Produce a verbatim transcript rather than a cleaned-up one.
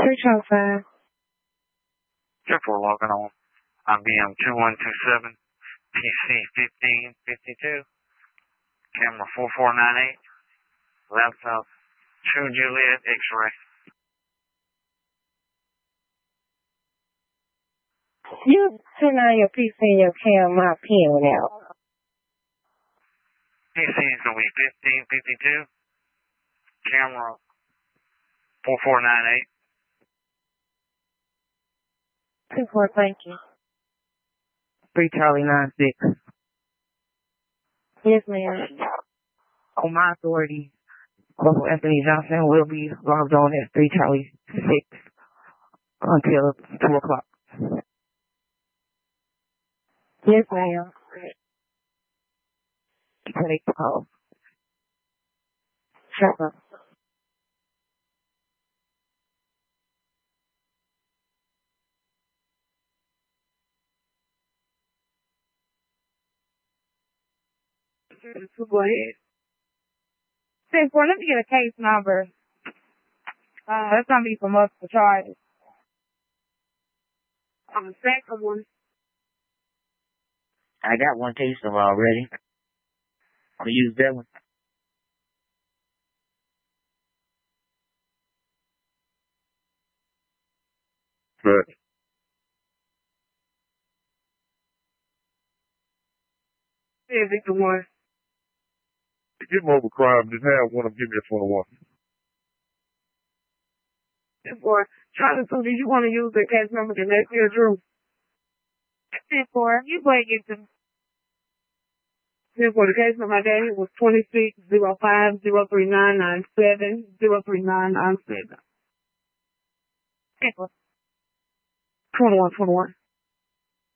three twelve five. ten four logging on. I B M two one two seven, P C fifteen fifty-two, camera four four nine eight, laptop two Juliet X-ray. You turn on your P C and your cam, my pen went out. P C is going to be fifteen fifty-two, camera four four nine eight. Two four, thank you. three Charlie nine six. Yes, ma'am. On my authority, Corporal Anthony Johnson will be logged on at three Charlie six until two o'clock. Yes, ma'am. Take the call. Sure. Go ahead. ten four, let me get a case number. Uh, that's going to be for multiple charges. On the second one. I got one case number already. I'm going to use that one. Right. Yeah, Victor one. Get mobile crime, just have one of them give me a twenty-one. ten four, Charlie two, did you want to use the case number the next year, Drew? ten four, you go ahead and get them. ten four, the case number I gave you was twenty-six zero five zero three nine nine seven zero three nine nine seven. ten four. twenty-one, twenty-one.